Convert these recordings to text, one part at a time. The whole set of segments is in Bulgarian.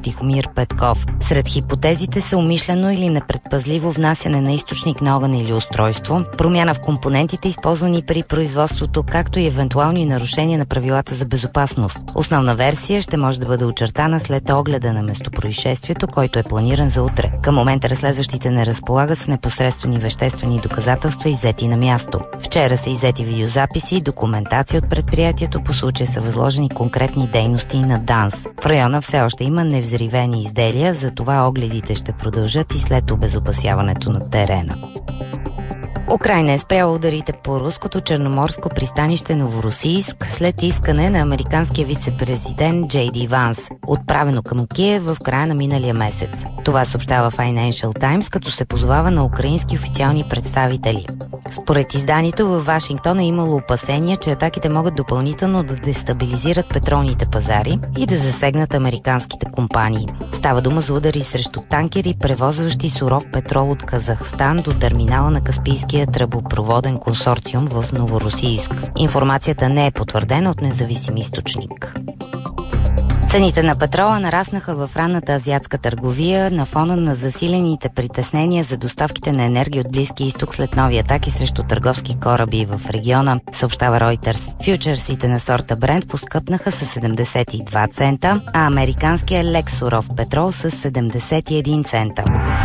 Тихомир Петков. Сред хипотезите са умишлено или непредпазливо внасяне на източник на огън или устройство, промяна в компонентите, използвани при производството, както и евентуални нарушения на правилата за безопасност. Основна версия ще може да бъде очертана след огледа на местопроизшествието, който е планиран за утре. Към момента разследващите не разполагат с непосредствени веществени доказателства, иззети на място. Вчера са иззети видеозаписи и документация от предприятието, по случая са възложени конкретни дейности на ДАНС. В района все още има невзривени изделия, затова огледите ще продължат и след обезопасяването на терена. Украйна е спряла ударите по руското черноморско пристанище Новоросийск след искане на американския вице-президент Джей Ди Ванс, отправено към Киев в края на миналия месец. Това съобщава Financial Times, като се позовава на украински официални представители. Според изданието, във Вашингтон е имало опасения, че атаките могат допълнително да дестабилизират петролните пазари и да засегнат американските компании. Става дума за удари срещу танкери, превозващи суров петрол от Казахстан до терминала на Каспийския тръбопроводен консорциум в Новоросийск. Информацията не е потвърдена от независим източник. Цените на петрола нараснаха в ранната азиатска търговия на фона на засилените притеснения за доставките на енергия от Близкия изток след нови атаки срещу търговски кораби в региона, съобщава Reuters. Фючерсите на сорта Брент поскъпнаха с 72 цента, а американския лек суров петрол с 71 цента.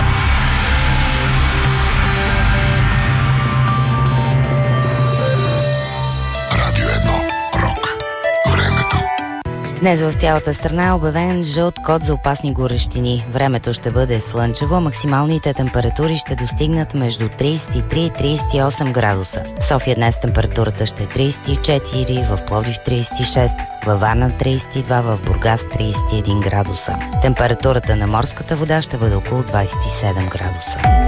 Днес в цялата страна е обявен жълт код за опасни горещини. Времето ще бъде слънчево, а максималните температури ще достигнат между 33 и 38 градуса. В София днес температурата ще е 34, в Пловдив 36, във Варна 32, в Бургас 31 градуса. Температурата на морската вода ще бъде около 27 градуса.